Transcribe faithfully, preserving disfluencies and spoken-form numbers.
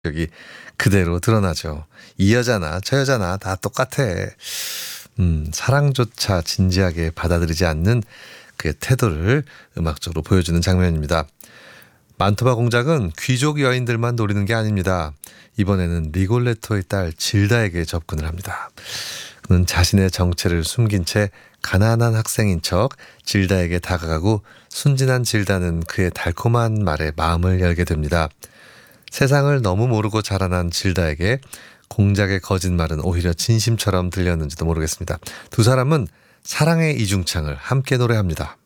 여기 그대로 드러나죠. 이 여자나 저 여자나 다 똑같아. 음, 사랑조차 진지하게 받아들이지 않는 그의 태도를 음악적으로 보여주는 장면입니다. 만토바 공작은 귀족 여인들만 노리는 게 아닙니다. 이번에는 리골레토의 딸 질다에게 접근을 합니다. 그는 자신의 정체를 숨긴 채 가난한 학생인 척 질다에게 다가가고 순진한 질다는 그의 달콤한 말에 마음을 열게 됩니다. 세상을 너무 모르고 자라난 질다에게 공작의 거짓말은 오히려 진심처럼 들렸는지도 모르겠습니다. 두 사람은 사랑의 이중창을 함께 노래합니다.